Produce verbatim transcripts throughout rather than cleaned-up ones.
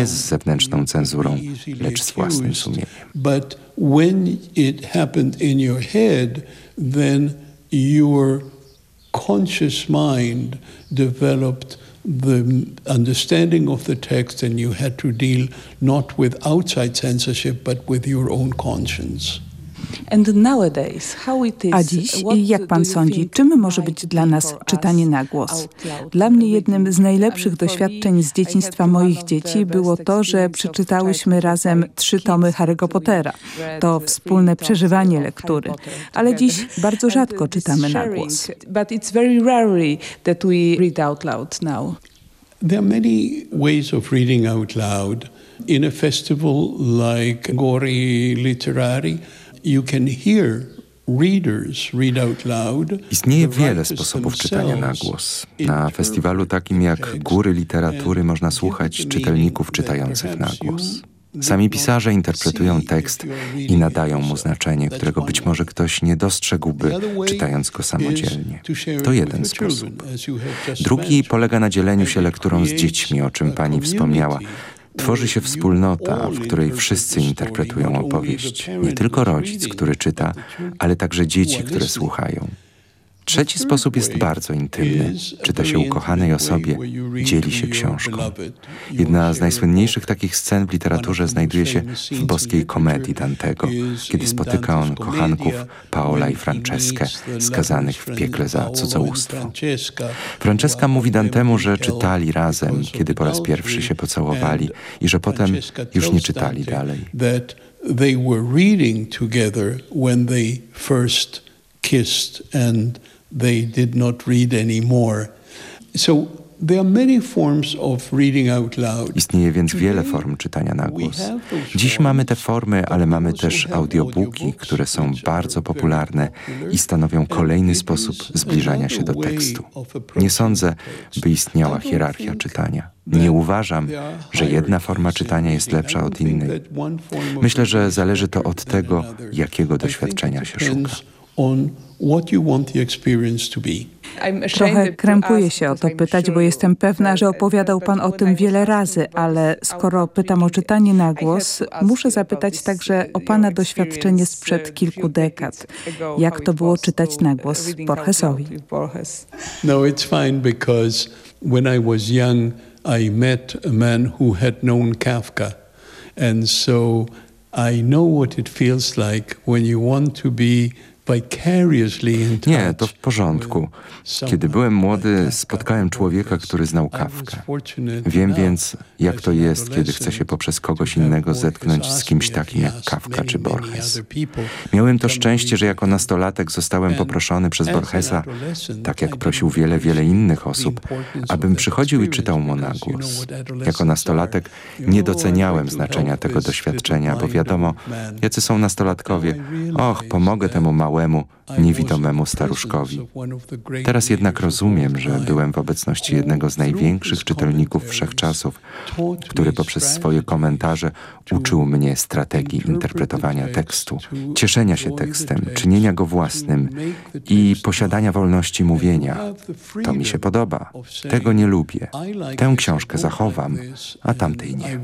nie z zewnętrzną cenzurą, lecz z własnym sumieniem. But when it happened in your head, then your conscious mind developed the understanding of the text, and you had to deal not with outside censorship, but with your own conscience. A dziś, jak pan sądzi, czym może być dla nas czytanie na głos? Dla mnie jednym z najlepszych doświadczeń z dzieciństwa moich dzieci było to, że przeczytałyśmy razem trzy tomy Harry'ego Pottera. To wspólne przeżywanie lektury. Ale dziś bardzo rzadko czytamy na głos. There are many ways of reading out loud. In a festival like Gori Literari, you can hear readers read out loud. Istnieje wiele sposobów czytania na głos. Na festiwalu takim jak Góry Literatury można słuchać czytelników czytających na głos. Sami pisarze interpretują tekst i nadają mu znaczenie, którego być może ktoś nie dostrzegłby, czytając go samodzielnie. To jeden sposób. Drugi polega na dzieleniu się lekturą z dziećmi, o czym pani wspomniała. Tworzy się wspólnota, w której wszyscy interpretują opowieść. Nie tylko rodzic, który czyta, ale także dzieci, które słuchają. Trzeci sposób jest bardzo intymny. Czyta się ukochanej osobie, dzieli się książką. Jedna z najsłynniejszych takich scen w literaturze znajduje się w Boskiej komedii Dantego, kiedy spotyka on kochanków Paola i Franceskę, skazanych w piekle za cudzołóstwo. Francesca mówi Dantemu, że czytali razem, kiedy po raz pierwszy się pocałowali i że potem już nie czytali dalej. They were reading together when they first kissed and they did not read anymore. So there are many forms of reading out loud. Istnieje więc wiele form czytania na głos. Dziś mamy te formy, ale mamy też audiobooki, które są bardzo popularne i stanowią kolejny sposób zbliżania się do tekstu. Nie sądzę, by istniała hierarchia czytania. Nie uważam, że jedna forma czytania jest lepsza od innej. Myślę, że zależy to od tego, jakiego doświadczenia się szuka. On what you want the experience to be. Trochę krępuję się o to pytać, bo jestem pewna, że opowiadał pan o tym wiele razy, ale skoro pytam o czytanie na głos, muszę zapytać także o pana doświadczenie sprzed kilku dekad. Jak to było czytać na głos Borgesowi? No, it's fine because when I was young, I met a man who had known Kafka. And so I know what it feels like when you want to be Nie, to w porządku. Kiedy byłem młody, spotkałem człowieka, który znał Kafkę. Wiem więc, jak to jest, kiedy chce się poprzez kogoś innego zetknąć z kimś takim jak Kafka czy Borges. Miałem to szczęście, że jako nastolatek zostałem poproszony przez Borgesa, tak jak prosił wiele, wiele innych osób, abym przychodził i czytał mu na głos. Jako nastolatek nie doceniałem znaczenia tego doświadczenia, bo wiadomo, jacy są nastolatkowie. Och, pomogę temu małemu małemu, niewidomemu staruszkowi. Teraz jednak rozumiem, że byłem w obecności jednego z największych czytelników wszechczasów, który poprzez swoje komentarze uczył mnie strategii interpretowania tekstu, cieszenia się tekstem, czynienia go własnym i posiadania wolności mówienia. To mi się podoba. Tego nie lubię. Tę książkę zachowam, a tamtej nie.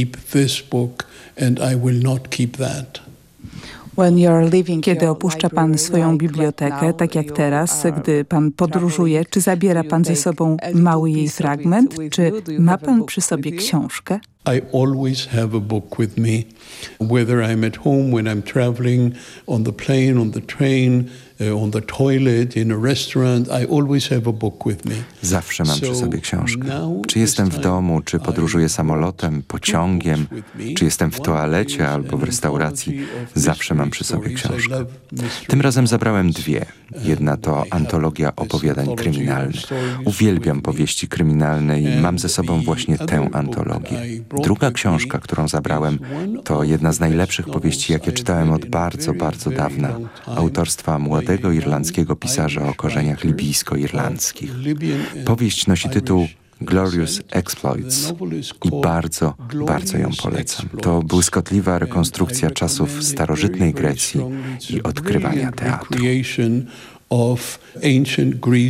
Kiedy opuszcza pan swoją bibliotekę, tak jak teraz, gdy pan podróżuje, czy zabiera pan ze sobą mały jej fragment, czy ma pan przy sobie książkę? I always have a book with me, whether I'm at home, when I'm traveling, on the plane, on the train, uh, on the toilet, in a restaurant. I always have a book with me. Zawsze mam przy sobie książkę. Czy jestem w domu, czy podróżuję samolotem, pociągiem, czy jestem w toalecie albo w restauracji, zawsze mam przy sobie książkę. Tym razem zabrałem dwie. Jedna to antologia opowiadań kryminalnych. Uwielbiam powieści kryminalne i mam ze sobą właśnie tę antologię. Druga książka, którą zabrałem, to jedna z najlepszych powieści, jakie czytałem od bardzo, bardzo dawna. Autorstwa młodego irlandzkiego pisarza o korzeniach libijsko-irlandzkich. Powieść nosi tytuł Glorious Exploits i bardzo, bardzo ją polecam. To błyskotliwa rekonstrukcja czasów starożytnej Grecji i odkrywania teatru.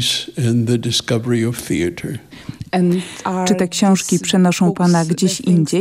Czy te książki przenoszą pana gdzieś indziej?